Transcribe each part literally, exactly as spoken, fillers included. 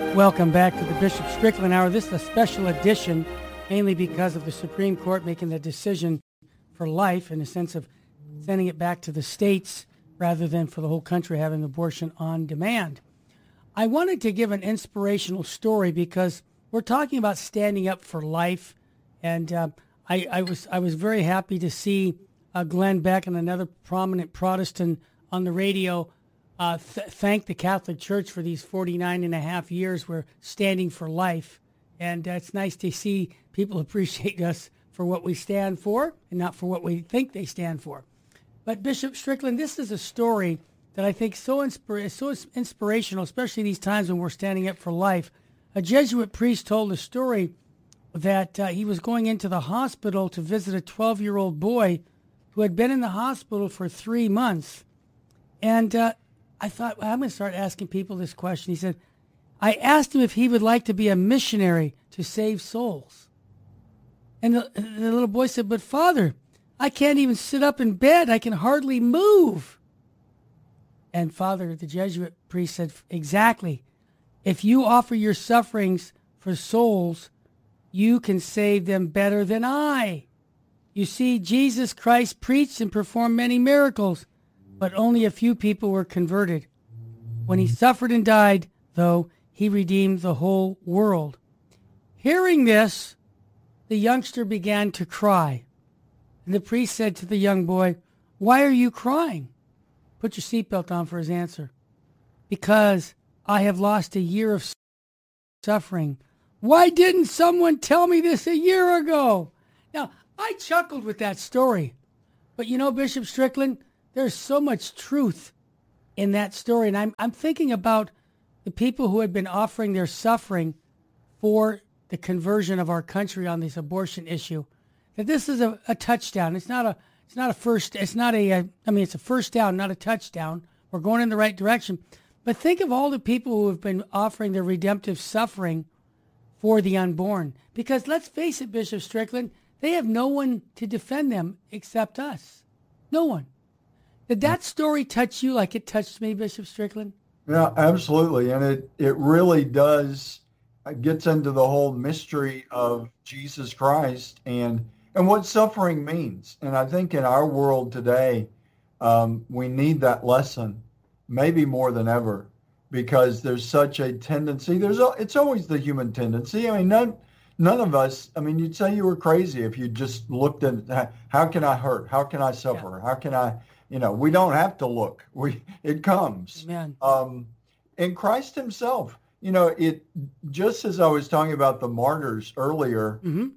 Welcome back to the Bishop Strickland Hour. This is a special edition, mainly because of the Supreme Court making the decision for life in the sense of sending it back to the states rather than for the whole country having abortion on demand. I wanted to give an inspirational story because we're talking about standing up for life, and uh, I, I was I was very happy to see uh, Glenn Beck and another prominent Protestant on the radio uh, th- thank the Catholic Church for these forty-nine and a half years we're standing for life. And uh, it's nice to see people appreciate us for what we stand for and not for what we think they stand for. But Bishop Strickland, this is a story that I think so inspir- so inspirational, especially these times when we're standing up for life. A Jesuit priest told a story that uh, he was going into the hospital to visit a twelve-year-old boy who had been in the hospital for three months. And uh, I thought, well, I'm going to start asking people this question. He said, I asked him if he would like to be a missionary to save souls. And the, the little boy said, but Father, I can't even sit up in bed. I can hardly move. And Father, the Jesuit priest said, exactly. If you offer your sufferings for souls, you can save them better than I. You see, Jesus Christ preached and performed many miracles, but only a few people were converted. When he suffered and died, though, he redeemed the whole world. Hearing this, the youngster began to cry. And the priest said to the young boy, why are you crying? Put your seatbelt on for his answer. Because I have lost a year of suffering. Why didn't someone tell me this a year ago? Now, I chuckled with that story. But you know, Bishop Strickland, there's so much truth in that story. And I'm, I'm thinking about the people who had been offering their suffering for the conversion of our country on this abortion issue. That this is a, a touchdown. It's not a it's not a first it's not a, a I mean it's a first down, not a touchdown. We're going in the right direction. But think of all the people who have been offering their redemptive suffering for the unborn. Because let's face it, Bishop Strickland, they have no one to defend them except us. No one. Did that story touch you like it touched me, Bishop Strickland? Yeah, absolutely. And it, it really does, it gets into the whole mystery of Jesus Christ and, and what suffering means. And I think in our world today, um, we need that lesson, maybe more than ever, because there's such a tendency. There's a, it's always the human tendency. I mean, none, none of us, I mean, you'd say you were crazy if you just looked at how can I hurt? How can I suffer? Yeah. How can I... You know, we don't have to look. We it comes. Amen. Um, and Christ himself, you know, it just as I was talking about the martyrs earlier, mm-hmm.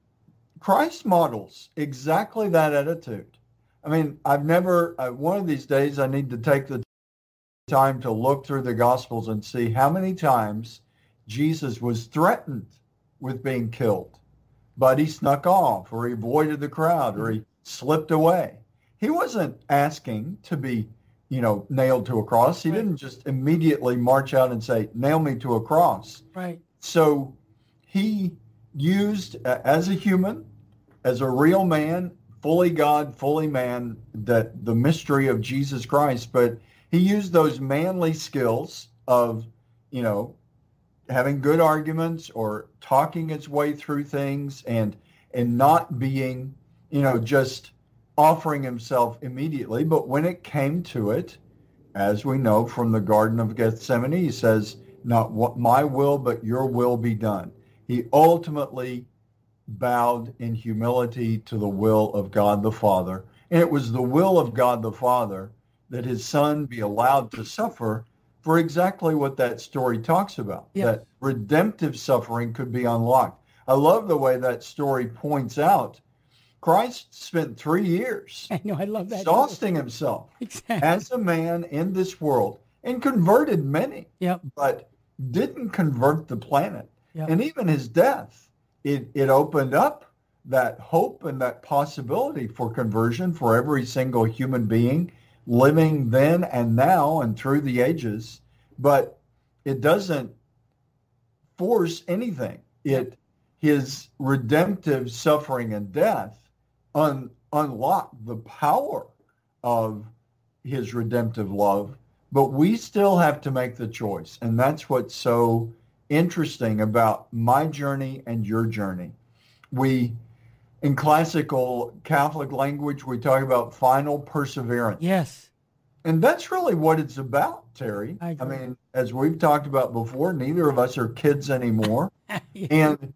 Christ models exactly that attitude. I mean, I've never, uh, one of these days I need to take the time to look through the Gospels and see how many times Jesus was threatened with being killed, but he snuck off or he avoided the crowd or he slipped away. He wasn't asking to be, you know, nailed to a cross. He right. didn't just immediately march out and say, nail me to a cross. Right. So he used, uh, as a human, as a real man, fully God, fully man, that the mystery of Jesus Christ, but he used those manly skills of, you know, having good arguments or talking his way through things and and not being, you know, just offering himself immediately. But when it came to it, as we know from the Garden of Gethsemane, he says, not what my will, but your will be done. He ultimately bowed in humility to the will of God the Father. And it was the will of God the Father that his son be allowed to suffer for exactly what that story talks about, yeah. that redemptive suffering could be unlocked. I love the way that story points out Christ spent three years I know, I love that exhausting too. himself exactly. as a man in this world and converted many, yep. but didn't convert the planet. Yep. And even his death, it, it opened up that hope and that possibility for conversion for every single human being living then and now and through the ages. But it doesn't force anything. It his redemptive suffering and death Un, unlock the power of his redemptive love, but we still have to make the choice. And that's what's so interesting about my journey and your journey. We, in classical Catholic language, we talk about final perseverance. Yes. And that's really what it's about, Terry. I I agree. mean, as we've talked about before, neither of us are kids anymore. Yeah. And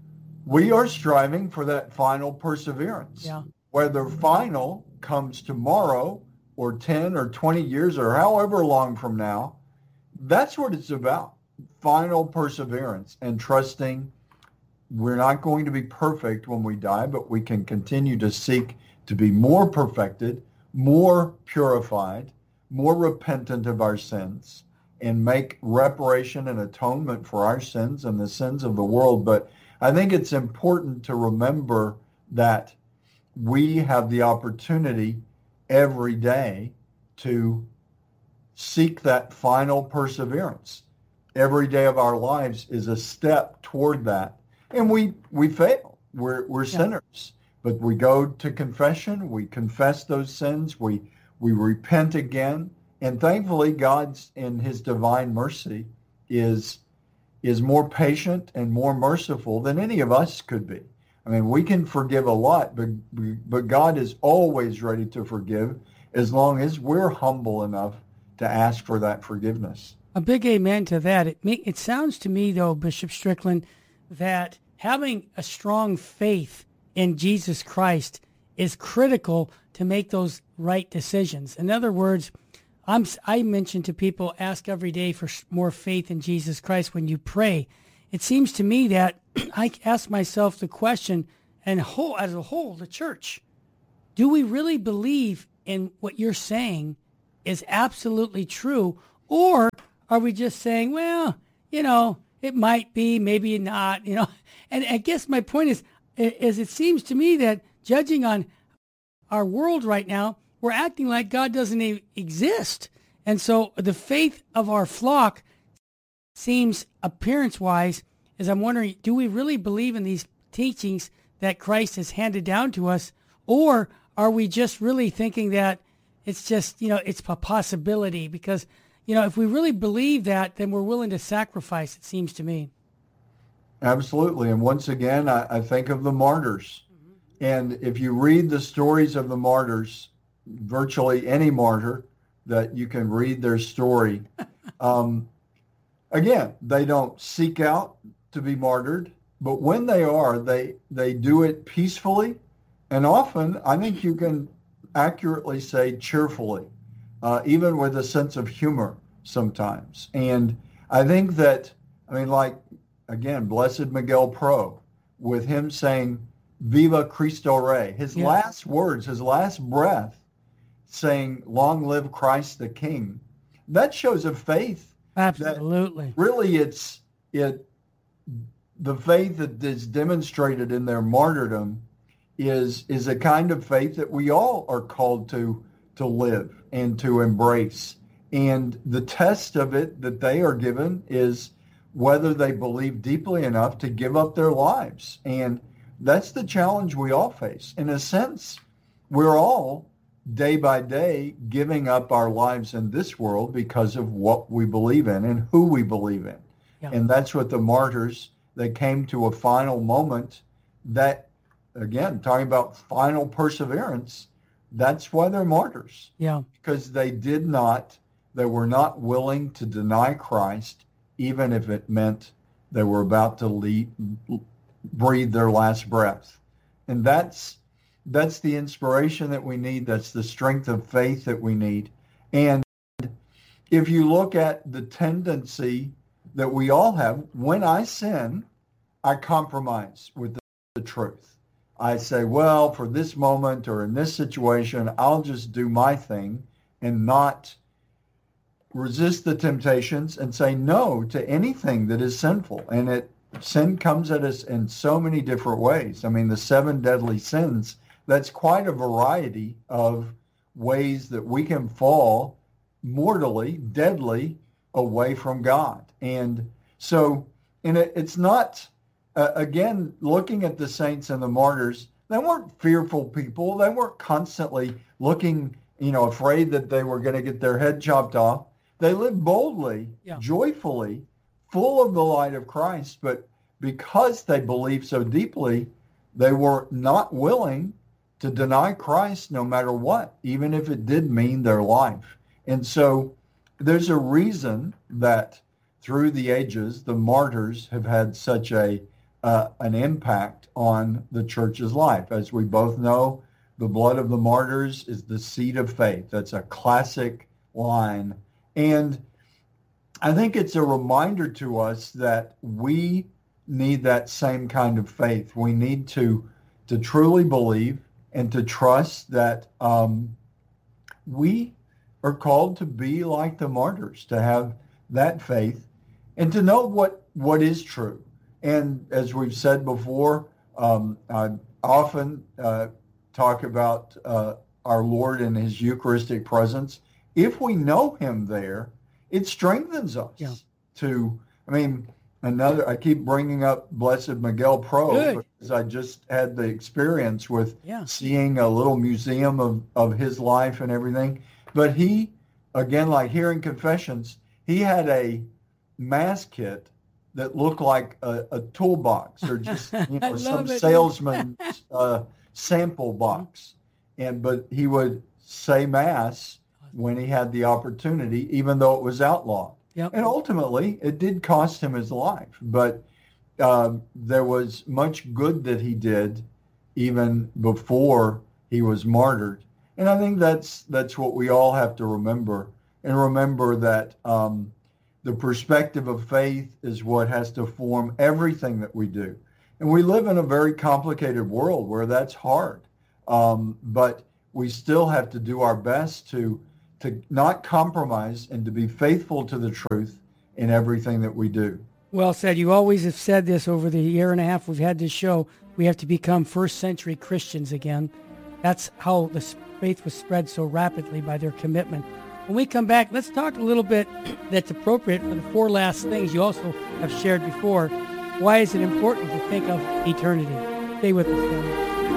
we are striving for that final perseverance. Yeah. Whether final comes tomorrow or ten or twenty years or however long from now, that's what it's about. Final perseverance and trusting we're not going to be perfect when we die, but we can continue to seek to be more perfected, more purified, more repentant of our sins, and make reparation and atonement for our sins and the sins of the world. But I think it's important to remember that we have the opportunity every day to seek that final perseverance. Every day of our lives is a step toward that. And we, we fail. We're, we're Yeah. sinners. But we go to confession. We confess those sins. We, we repent again. And thankfully, God's, in his divine mercy, is, is more patient and more merciful than any of us could be. I mean, we can forgive a lot, but, but God is always ready to forgive as long as we're humble enough to ask for that forgiveness. A big amen to that. It, make, it sounds to me, though, Bishop Strickland, that having a strong faith in Jesus Christ is critical to make those right decisions. In other words, I'm, I mention to people, ask every day for more faith in Jesus Christ when you pray. It seems to me that I ask myself the question, and whole, as a whole, the church, do we really believe in what you're saying is absolutely true, or are we just saying, well, you know, it might be, maybe not, you know? And I guess my point is, is it seems to me that judging on our world right now, we're acting like God doesn't even exist. And so the faith of our flock seems, appearance-wise, as I'm wondering, do we really believe in these teachings that Christ has handed down to us, or are we just really thinking that it's just, you know, it's a possibility? Because, you know, if we really believe that, then we're willing to sacrifice, it seems to me. Absolutely. And once again, I, I think of the martyrs. Mm-hmm. And if you read the stories of the martyrs, virtually any martyr that you can read their story, um, again, they don't seek out to be martyred, but when they are, they, they do it peacefully. And often, I think you can accurately say cheerfully, uh, even with a sense of humor sometimes. And I think that, I mean, like, again, Blessed Miguel Pro, with him saying, Viva Cristo Rey, his Yeah. last words, his last breath, saying, long live Christ the King, that shows a faith. Absolutely. That really, it's it. The faith that is demonstrated in their martyrdom is is a kind of faith that we all are called to to live and to embrace. And the test of it that they are given is whether they believe deeply enough to give up their lives. And that's the challenge we all face. In a sense, we're all day by day giving up our lives in this world because of what we believe in and who we believe in. Yeah. And that's what the martyrs that came to a final moment that, again, talking about final perseverance, that's why they're martyrs. Yeah. Because they did not, they were not willing to deny Christ, even if it meant they were about to leave, breathe their last breath. And that's that's the inspiration that we need. That's the strength of faith that we need. And if you look at the tendency that we all have, when I sin, I compromise with the, the truth. I say, well, for this moment or in this situation, I'll just do my thing and not resist the temptations and say no to anything that is sinful. And it sin comes at us in so many different ways. I mean, the seven deadly sins, that's quite a variety of ways that we can fall mortally, deadly away from God. And so, and it, it's not, uh, again, looking at the saints and the martyrs, they weren't fearful people. They weren't constantly looking, you know, afraid that they were going to get their head chopped off. They lived boldly, yeah. joyfully, full of the light of Christ, but because they believed so deeply, they were not willing to deny Christ no matter what, even if it did mean their life. And so there's a reason that through the ages, the martyrs have had such a uh, an impact on the church's life. As we both know, the blood of the martyrs is the seed of faith. That's a classic line. And I think it's a reminder to us that we need that same kind of faith. We need to to truly believe and to trust that um, we are called to be like the martyrs, to have that faith and to know what, what is true. And as we've said before, um, I often uh, talk about uh, our Lord and his Eucharistic presence. If we know him there, it strengthens us yeah. to, I mean, another, I keep bringing up Blessed Miguel Pro Good. because I just had the experience with yeah. seeing a little museum of, of his life and everything. But he, again, like here in Confessions, he had a mass kit that looked like a, a toolbox or just you know some it. salesman's uh, sample box. And but he would say mass when he had the opportunity, even though it was outlawed. Yep. And ultimately, it did cost him his life. But uh, there was much good that he did even before he was martyred. And I think that's that's what we all have to remember. And remember that um, the perspective of faith is what has to form everything that we do. And we live in a very complicated world where that's hard. Um, but we still have to do our best to to not compromise and to be faithful to the truth in everything that we do. Well said. You always have said this over the year and a half we've had this show. We have to become first century Christians again. That's how the faith was spread so rapidly, by their commitment. When we come back, let's talk a little bit that's appropriate for the four last things you also have shared before. Why is it important to think of eternity? Stay with us, Danny.